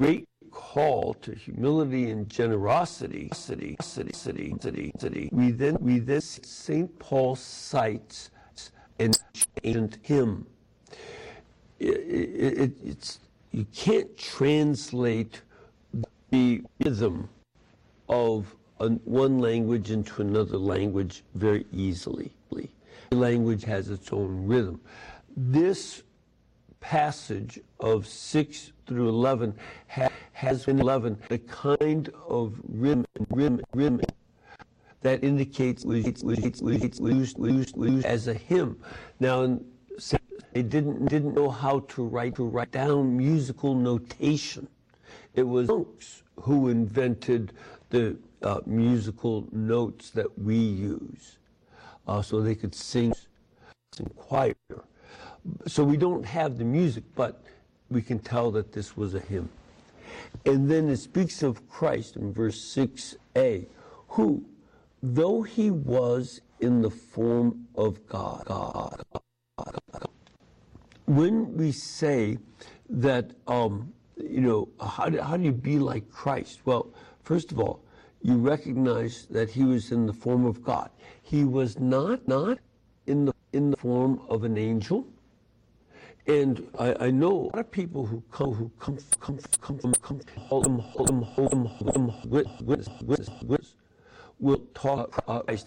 great call to humility and generosity. We then St. Paul cites an ancient hymn. You can't translate the rhythm of one language into another language very easily. Every language has its own rhythm. This passage of 6 through 11 has in 11 the kind of rhythm that indicates used as a hymn. Now, they didn't know how to write down musical notation. It was monks who invented the musical notes that we use, so they could sing in choir. So we don't have the music, but we can tell that this was a hymn. And then it speaks of Christ in verse 6a, who, though he was in the form of God. When we say that, how do you be like Christ? Well, first of all, you recognize that he was in the form of God. He was not in the form of an angel. And I know a lot of people who come will talk.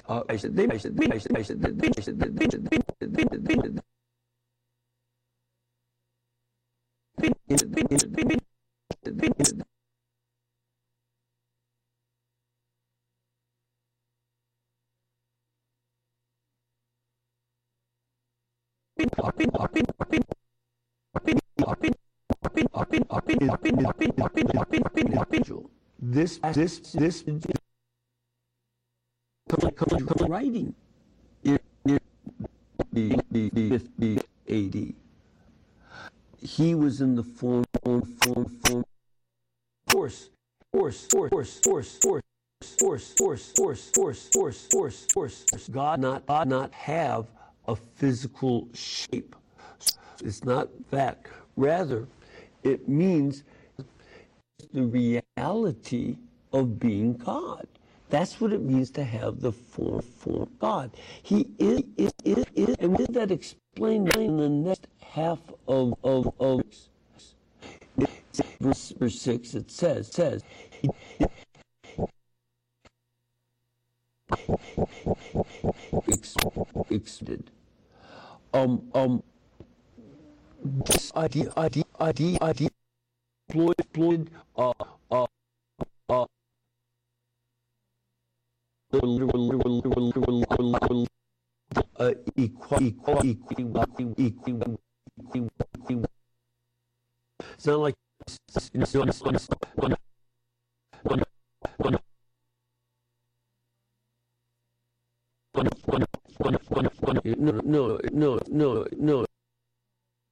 This comes writing in the 50 AD. He was in the form force. God not have a physical shape. It's not that. Rather, it means the reality of being God. That's what it means to have the form of God. He is, and with that explained in the next half of verse 6, it says, extended. This idea, employed, it's not like no.